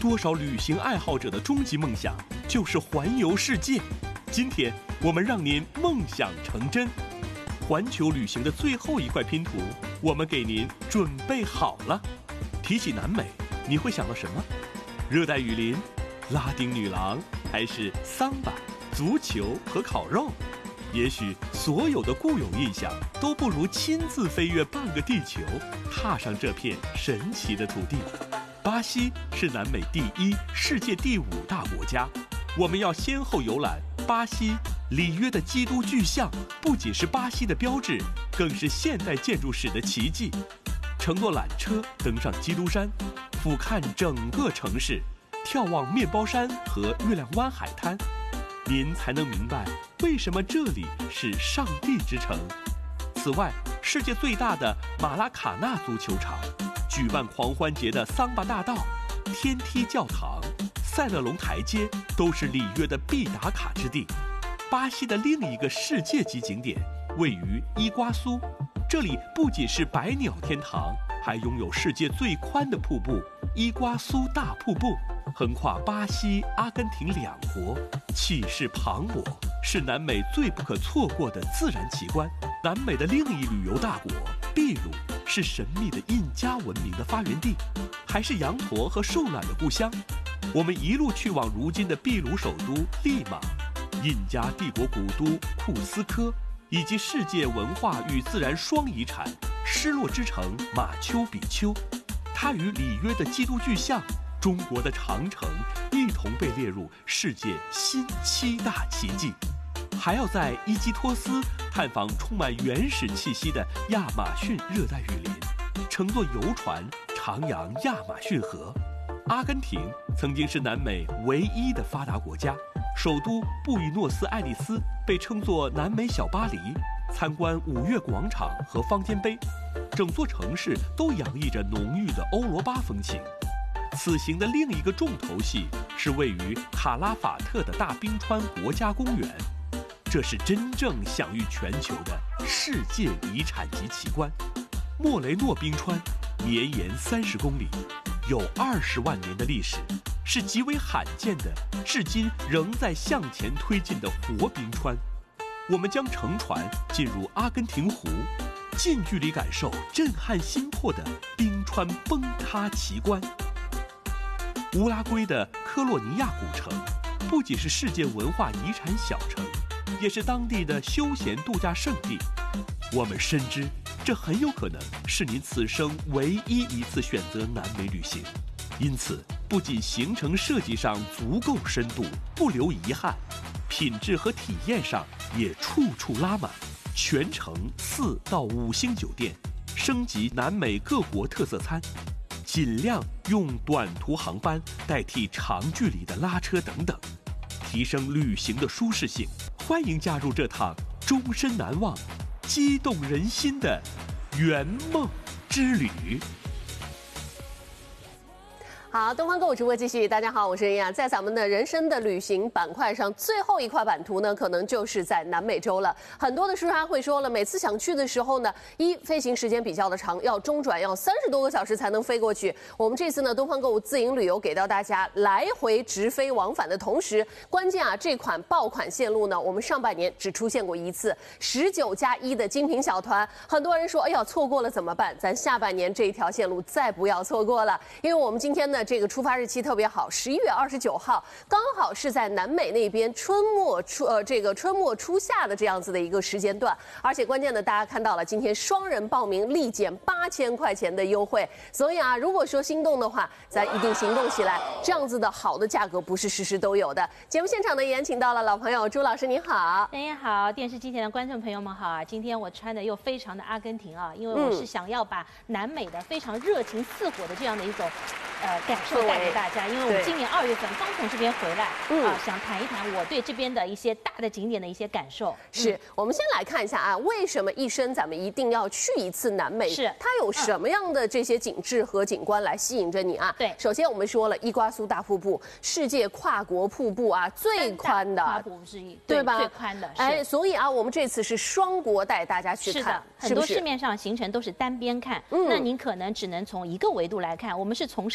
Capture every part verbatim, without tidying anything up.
多少旅行爱好者的终极梦想就是环游世界。今天我们让您梦想成真。环球旅行的最后一块拼图，我们给您准备好了。提起南美，你会想到什么？热带雨林、拉丁女郎，还是桑巴、足球和烤肉？也许所有的固有印象都不如亲自飞越半个地球，踏上这片神奇的土地。巴西是南美第一、世界第五大国家。我们要先后游览巴西里约的基督巨像，不仅是巴西的标志，更是现代建筑史的奇迹。乘坐缆车登上基督山，俯瞰整个城市，眺望面包山和月亮湾海滩，您才能明白为什么这里是上帝之城。此外，世界最大的马拉卡纳足球场，举办狂欢节的桑巴大道、天梯教堂、塞勒隆台阶都是里约的必打卡之地。巴西的另一个世界级景点位于伊瓜苏，这里不仅是百鸟天堂，还拥有世界最宽的瀑布伊瓜苏大瀑布，横跨巴西、阿根廷两国，气势磅礴，是南美最不可错过的自然奇观。南美的另一旅游大国秘鲁是神秘的印加文明的发源地，还是羊驼和兽奶的故乡。我们一路去往如今的秘鲁首都利马、印加帝国古都库斯科，以及世界文化与自然双遗产失落之城马丘比丘。它与里约的基督巨像、中国的长城一同被列入世界新七大奇迹。还要在伊基托斯探访充满原始气息的亚马逊热带雨林，乘坐游船徜徉亚马逊河。阿根廷曾经是南美唯一的发达国家，首都布宜诺斯艾利斯被称作南美小巴黎。参观五月广场和方尖碑，整座城市都洋溢着浓郁的欧罗巴风情。此行的另一个重头戏是位于卡拉法特的大冰川国家公园，这是真正享誉全球的世界遗产级奇观。莫雷诺冰川绵延三十公里，有二十万年的历史，是极为罕见的，至今仍在向前推进的活冰川。我们将乘船进入阿根廷湖，近距离感受震撼心魄的冰川崩塌奇观。乌拉圭的科洛尼亚古城不仅是世界文化遗产小城，也是当地的休闲度假胜地。我们深知，这很有可能是您此生唯一一次选择南美旅行，因此不仅行程设计上足够深度，不留遗憾，品质和体验上也处处拉满。全程四到五星酒店，升级南美各国特色餐，尽量用短途航班代替长距离的拉车等等，提升旅行的舒适性。欢迎加入这趟终身难忘、激动人心的圆梦之旅。 好，东方购物直播继续。大家好，我是任亚。在咱们的人生的旅行板块上，最后一块版图呢，可能就是在南美洲了。很多的书商会说了，每次想去的时候呢，一飞行时间比较的长，要中转要三十多个小时才能飞过去。我们这次呢，东方购物自营旅游给到大家来回直飞往返的同时，关键啊，这款爆款线路呢，我们上半年只出现过一次，十九加一的精品小团。很多人说，哎呀，错过了怎么办？咱下半年这一条线路再不要错过了，因为我们今天呢。这个出发日期特别好，十一月二十九号，刚好是在南美那边春末初呃这个春末初夏的这样子的一个时间段，而且关键的大家看到了，今天双人报名立减八千块钱的优惠，所以啊，如果说心动的话，咱一定行动起来，这样子的好的价格不是时时都有的。节目现场呢，也请到了老朋友朱老师，您好。 大家好，电视机前的观众朋友们好啊！今天我穿的又非常的阿根廷啊，因为我是想要把南美的非常热情似火的这样的一种。呃，感受带给大家，因为我们今年二月份刚从这边回来，嗯、啊，想谈一谈我对这边的一些大的景点的一些感受。 是、 嗯、 我们先来看一下啊，为什么一生咱们一定要去一次南美？ 是它有什么样的这些景致和景观来吸引着你啊？ 对， 首先我们说了伊瓜苏大瀑布，世界跨国瀑布啊，最宽的跨瀑布之一， 对吧？ 最宽的， 哎，所以啊，我们这次是双国带大家去看， 是的，很多市面上行程都是单边看，嗯，那您可能只能从一个维度来看，我们是从上往下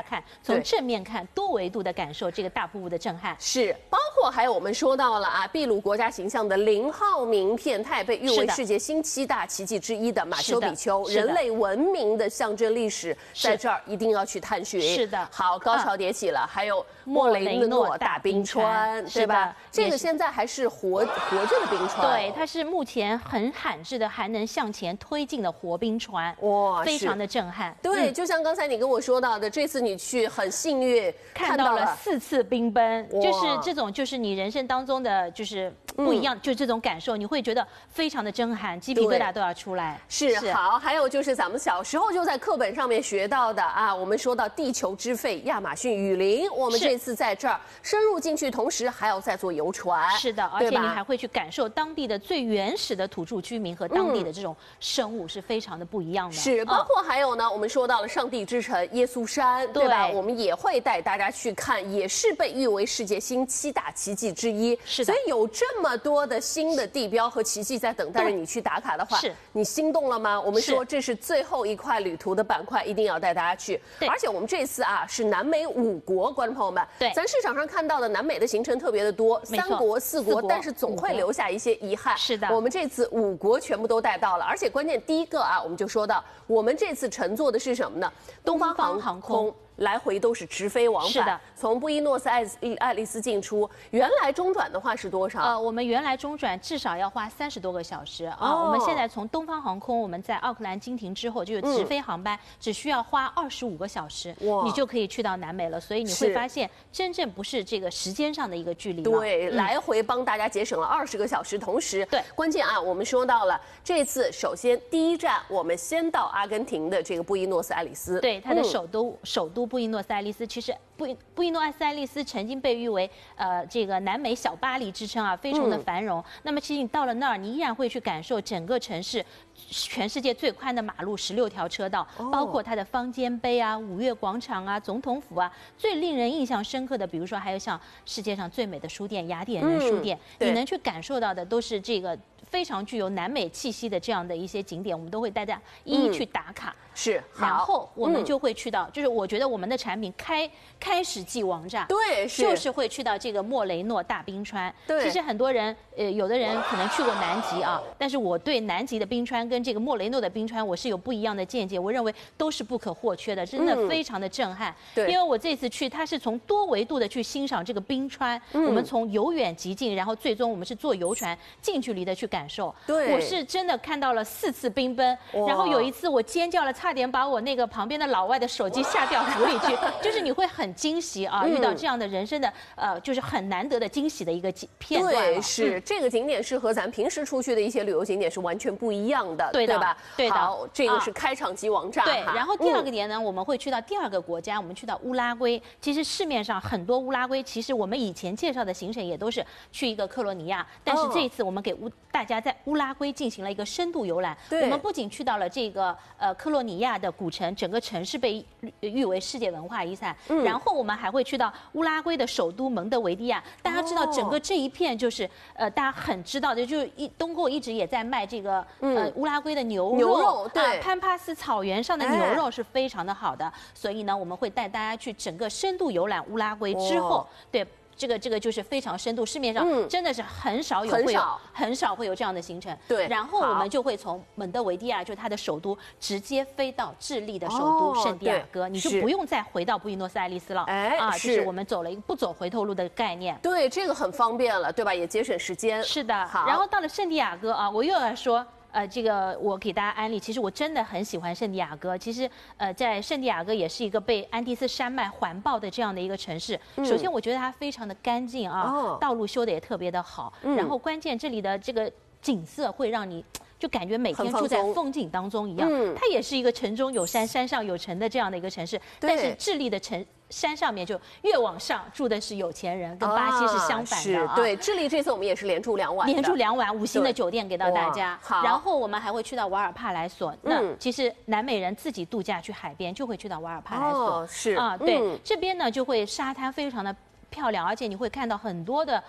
下看，从正面看，多维度的感受这个大瀑布的震撼。 是，包括还有我们说到了啊，秘鲁国家形象的零号名片，它也被誉为世界新七大奇迹之一的马丘比丘，人类文明的象征历史，在这儿一定要去探寻。 是的， 好，高潮迭起了，还有莫雷诺大冰川，对吧？这个现在还是活活着的冰川， 对，它是目前很罕至的还能向前推进的活冰川，哇，非常的震撼。 对，就像刚才你跟我说到的，这次你去很幸运看到了四次冰崩，就是这种就是你人生当中的就是不一样，就这种感受，你会觉得非常的震撼，鸡皮疙瘩都要出来。 是好，还有就是咱们小时候就在课本上面学到的啊，我们说到地球之肺亚马逊雨林，我们这次在这儿深入进去，同时还要再坐游船。 是的，而且你还会去感受当地的最原始的土著居民和当地的这种生物是非常的不一样的。 是，包括还有呢，我们说到了上帝之城耶稣山，对吧？我们也会带大家去看，也是被誉为世界新七大奇迹之一。 是的， 所以有这么多的新的地标和奇迹在等待着你去打卡的话， 是你心动了吗？我们说这是最后一块旅途的板块，一定要带大家去。而且我们这次啊是南美五国，观众朋友们， 对， 咱市场上看到的南美的行程特别的多，三国、四国，但是总会留下一些遗憾。 是的， 我们这次五国全部都带到了，而且关键第一个啊，我们就说到，我们这次乘坐的是什么呢？东方航空。来回都是直飞往返， 是的， 从布宜诺斯艾艾利斯进出，原来中转的话是多少？ 呃，我们原来中转至少要花三十多个小时啊。哦、我们现在从东方航空，我们在奥克兰经停之后，就是直飞航班，嗯、只需要花二十五个小时，你就可以去到南美了。所以你会发现，真正不是这个时间上的一个距离。 对，嗯、来回帮大家节省了二十个小时，同时，对，关键啊，我们说到了这次，首先第一站我们先到阿根廷的这个布宜诺斯艾利斯， 对，它的首都、嗯、首都布宜诺斯艾利斯。其实布布宜诺斯艾利斯曾经被誉为呃这个南美小巴黎之称啊，非常的繁荣。嗯、那么其实你到了那儿，你依然会去感受整个城市全世界最宽的马路，十六条车道，哦、包括它的方尖碑啊、五月广场啊、总统府啊。最令人印象深刻的，比如说还有像世界上最美的书店雅典人书店，嗯、你能去感受到的都是这个非常具有南美气息的这样的一些景点，我们都会带大家一一去打卡。 嗯、是， 然后我们就会去到，嗯、就是我觉得我们的产品开开始即王炸， 对， 是就是会去到这个莫雷诺大冰川。 对， 其实很多人，呃，有的人可能去过南极啊，但是我对南极的冰川跟这个莫雷诺的冰川，我是有不一样的见解。我认为都是不可或缺的，真的非常的震撼。对、嗯，因为我这次去，它是从多维度的去欣赏这个冰川，嗯、我们从由远及近，然后最终我们是坐游船近距离的去感受。 对， 我是真的看到了四次冰崩，然后有一次我尖叫了，差点把我那个旁边的老外的手机下掉湖里去。就是你会很惊喜啊，嗯、遇到这样的人生的呃，就是很难得的惊喜的一个片段。 对，是、嗯、这个景点是和咱平时出去的一些旅游景点是完全不一样的， 对的对吧？ 对的。 好，这个是开场即王炸。 对，然后第二个点呢，嗯、我们会去到第二个国家，我们去到乌拉圭。其实市面上很多乌拉圭，其实我们以前介绍的行程也都是去一个克罗尼亚，但是这一次我们给乌大家在乌拉圭进行了一个深度游览。我们不仅去到了这个呃克罗尼亚的古城，整个城市被誉为世界文化遗产。嗯、然后我们还会去到乌拉圭的首都蒙德维利亚。大家知道，整个这一片就是呃大家很知道的，就是一东购一直也在卖这个呃乌拉圭的牛肉， 牛肉对、 啊，潘帕斯草原上的牛肉是非常的好的。所以呢，我们会带大家去整个深度游览乌拉圭之后，哦、对。这个这个就是非常深度，市面上真的是很少有会有很少会有这样的行程。 对， 然后我们就会从蒙德维利亚，就它的首都，直接飞到智利的首都圣地亚哥，你就不用再回到布宜诺斯艾利斯了。哎，啊，就是我们走了一个不走回头路的概念。 对，这个很方便了，对吧？也节省时间。 是的。 好， 然后到了圣地亚哥啊，我又要说。呃，这个我给大家安利，其实我真的很喜欢圣地亚哥。其实，呃，在圣地亚哥也是一个被安第斯山脉环抱的这样的一个城市。嗯、首先，我觉得它非常的干净啊，哦、道路修的也特别的好。嗯、然后，关键这里的这个景色会让你就感觉每天住在风景当中一样。嗯、它也是一个城中有山，山上有城的这样的一个城市。但是，智利的城。山上面就越往上住的是有钱人，跟巴西是相反的、啊。 是，对，智利这次我们也是连住两晚， 连住两晚，五星的酒店给到大家。 好， 然后我们还会去到瓦尔帕莱索。那其实南美人自己度假去海边就会去到瓦尔帕莱索。 哦，是啊，对，嗯、这边呢就会沙滩非常的漂亮，而且你会看到很多的。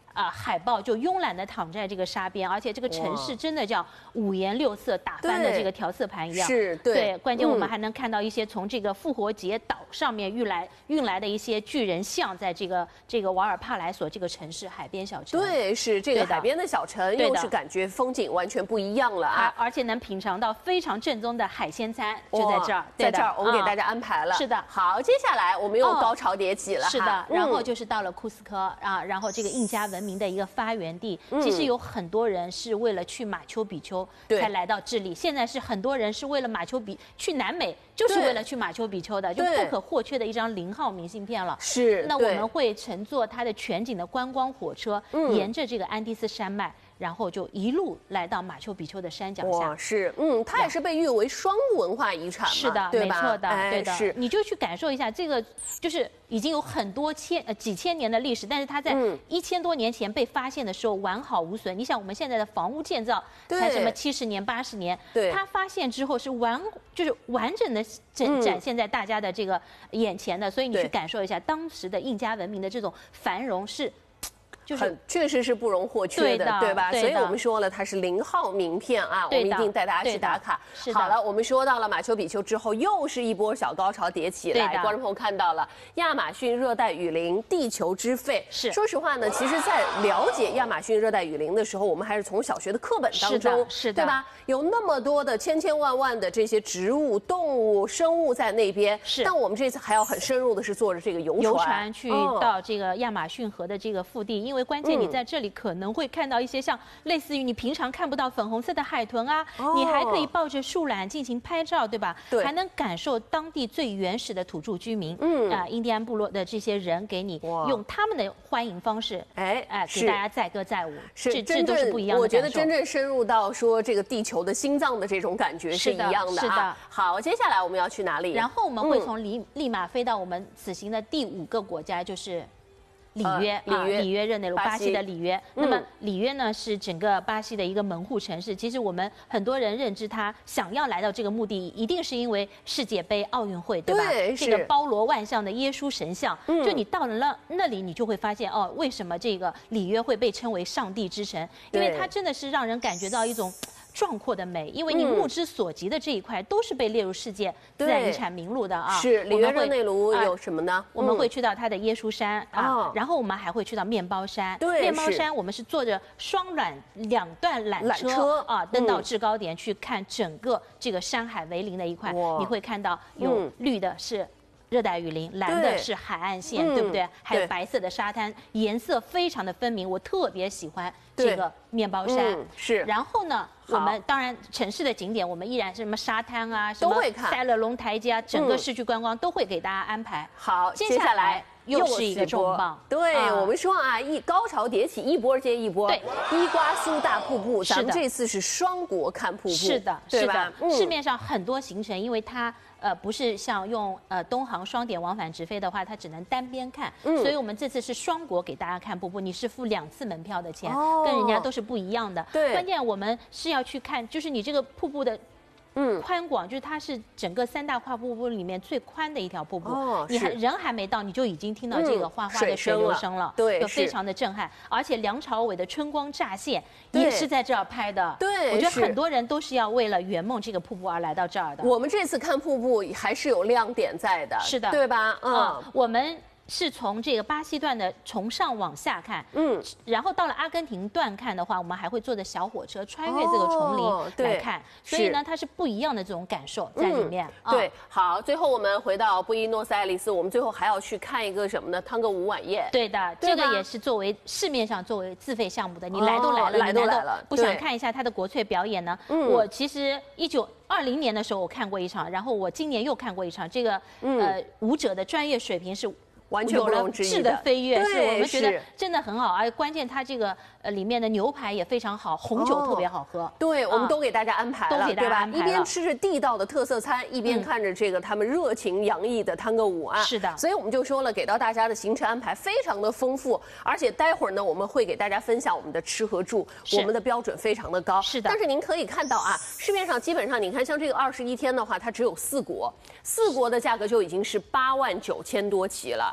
啊、呃，海豹就慵懒的躺在这个沙边，而且这个城市真的叫五颜六色，打翻的这个调色盘一样。 是，对。 对，关键我们还能看到一些从这个复活节岛上面运来运来的一些巨人像，在这个这个瓦尔帕莱索这个城市海边小城。 对，是这个海边的小城，又是感觉风景完全不一样了啊！ 而且能品尝到非常正宗的海鲜餐，就在这儿， 在这儿我们给大家安排了。 是的， 好，接下来我们又高潮迭起了。 是的，然后就是到了库斯科啊，然后这个印加文明的一个发源地。其实有很多人是为了去马丘比丘才来到智利，现在是很多人是为了马丘比去南美，就是为了去马丘比丘的，就不可或缺的一张零号明信片了。 是， 那我们会乘坐它的全景的观光火车，沿着这个安第斯山脉。然后就一路来到马丘比丘的山脚下。 哇，是，嗯，它也是被誉为双文化遗产嘛， 是的， 对没错的， 哎、 对的。 是， 你就去感受一下这个，就是已经有很多千呃几千年的历史，但是它在一千多年前被发现的时候完好无损。嗯、你想我们现在的房屋建造才什么七十年、八十年， 对， 它发现之后是完就是完整的展展现在大家的这个眼前的，所以你去感受一下当时的印加文明的这种繁荣是。 就是确实是不容或缺的，对吧？所以我们说了，它是零号名片啊，我们一定带大家去打卡。好了，我们说到了马丘比丘之后，又是一波小高潮迭起来。观众朋友看到了亚马逊热带雨林，地球之肺。 是， 说实话呢，其实，在了解亚马逊热带雨林的时候，我们还是从小学的课本当中， 是的， 对吧？有那么多的千千万万的这些植物、动物、生物在那边。 是， 但我们这次还要很深入的是坐着这个游船， 游船去到这个亚马逊河的这个腹地，因为关键你在这里可能会看到一些像类似于你平常看不到粉红色的海豚啊，哦、你还可以抱着树懒进行拍照，对吧？ 对， 还能感受当地最原始的土著居民，嗯啊、呃，印第安部落的这些人给你用他们的欢迎方式，哎哎、呃，给大家载歌载舞， 是这这都是不一样的。 我觉得真正深入到说这个地球的心脏的这种感觉是一样的啊。 是的。 好，接下来我们要去哪里？ 然后我们会从利利马飞到我们此行的第五个国家，就是。里约， 里约， 里约热内卢，巴西的里约。那么里约呢，是整个巴西的一个门户城市。其实我们很多人认知，他想要来到这个目的，一定是因为世界杯、奥运会，对吧？ 对， 这个包罗万象的耶稣神像，就你到了那那里，你就会发现哦，为什么这个里约会被称为上帝之城？因为它真的是让人感觉到一种。壮阔的美，因为你目之所及的这一块都是被列入世界自然遗产名录的啊。 是，里约热内卢有什么呢？ 我们会去到它的耶稣山啊，然后我们还会去到面包山。 对， 面包山我们是坐着双缆两段缆车啊，登到制高点去看整个这个山海为邻的一块，你会看到有绿的是。热带雨林，蓝的是海岸线，对不对？还有白色的沙滩，颜色非常的分明，我特别喜欢这个面包山。 是。 然后呢，我们当然城市的景点，我们依然是什么沙滩啊，什么塞勒龙台阶啊，整个市区观光都会给大家安排。 好， 接下来又是一个重磅。 对，我们说啊，一高潮迭起，一波接一波。 对， 伊瓜苏大瀑布，咱们这次是双国看瀑布。 是的，是的。市面上很多行程，因为它。呃，不是像用呃东航双点往返直飞的话，它只能单边看，嗯、所以我们这次是双国给大家看瀑布，你是付两次门票的钱，哦、跟人家都是不一样的。 对， 关键我们是要去看，就是你这个瀑布的。嗯，宽广就是它是整个三大跨瀑布里面最宽的一条瀑布。哦，你还人还没到，你就已经听到这个哗哗的水流声了， 对， 非常的震撼。而且梁朝伟的《春光乍现》也是在这儿拍的。 对， 我觉得很多人都是要为了圆梦这个瀑布而来到这儿的。 我们这次看瀑布还是有亮点在的， 是的， 对吧？嗯， 我们。是从这个巴西段的从上往下看，嗯，然后到了阿根廷段看的话，我们还会坐着小火车穿越这个丛林来看，所以呢，它是不一样的这种感受在里面。 对，好，最后我们回到布宜诺斯艾利斯，我们最后还要去看一个什么呢？探戈舞晚宴。 对的，这个也是作为市面上作为自费项目的，你来都来了， 来都来了， 不想看一下它的国粹表演呢？我其实一九。二零年的时候我看过一场，然后我今年又看过一场，这个呃舞者的专业水平是。 完全不容置疑的飞跃，是我们觉得真的很好，而关键它这个呃里面的牛排也非常好，红酒特别好喝。 对，我们都给大家安排了，对吧？一边吃着地道的特色餐，一边看着这个他们热情洋溢的探戈舞啊。 是的， 所以我们就说了，给到大家的行程安排非常的丰富，而且待会儿呢，我们会给大家分享我们的吃和住，我们的标准非常的高。 是的， 但是您可以看到啊，市面上基本上你看像这个二十一天的话，它只有四国，四国的价格就已经是八万九千多起了。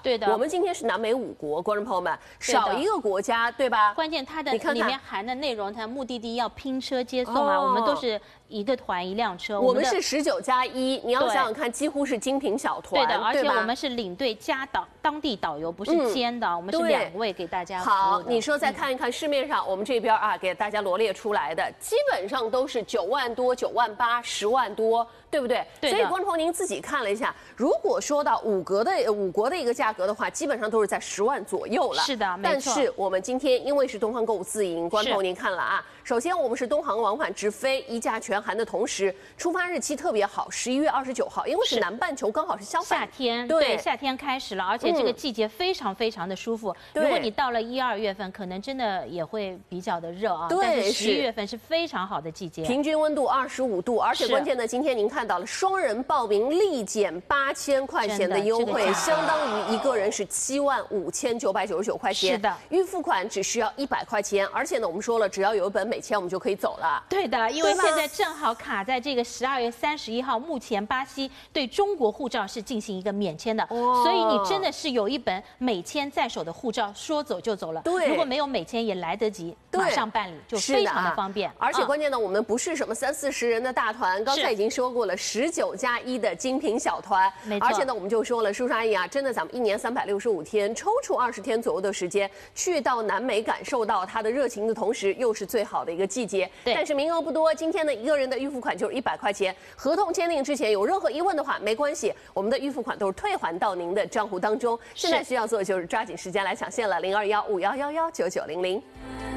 对的， 我们今天是南美五国，观众朋友们少一个国家，对吧？ 关键它的里面含的内容，它目的地要拼车接送啊，我们都是一个团一辆车。 我们是十九加一，你要想想看，几乎是精品小团， 对的，而且我们是领队加导当地导游，不是兼的，我们是两位给大家服务的。 好，你说再看一看市面上我们这边啊，给大家罗列出来的，基本上都是九万多、九万八、十万多，对不对？ 对。 所以观众朋友您自己看了一下，如果说到五国的五国的一个价格的话，基本上都是在十万左右了。 是的，没错。 但是我们今天因为是东方购物自营，观众朋友您看了啊，首先我们是东航往返直飞，一价全含的同时，出发日期特别好，十一月二十九号，因为是南半球刚好是相反， 夏天， 对， 夏天开始了，而且这个季节非常非常的舒服。如果你到了一二月份，可能真的也会比较的热啊。 对， 但是十一月份是非常好的季节， 平均温度二十五度，而且关键呢，今天您看到了双人报名立减八千块钱的优惠，相当于一个人是七万五千九百九十九块钱。 是的， 预付款只需要一百块钱，而且呢，我们说了，只要有一本美签，我们就可以走了。 对的，因为现在正好卡在这个十二月三十一号，目前巴西对中国护照是进行一个免签的，哦、所以你真的是有一本美签在手的护照，说走就走了。 对， 如果没有美签也来得及，马上办理，就非常的方便。 而且关键呢，我们不是什么三四十人的大团，刚才已经说过了，十九加一的精品小团。 没错。 而且呢，我们就说了，叔叔阿姨啊，真的咱们一年三百六十五天，抽出二十天左右的时间去到南美，感受到它的热情的同时，又是最好的一个季节。 对。 但是名额不多，今天的一个人的预付款就是一百块钱。合同签订之前有任何疑问的话，没关系，我们的预付款都是退还到您的账户当中。现在需要做的就是抓紧时间来抢线了，零二幺五幺幺幺九九零零。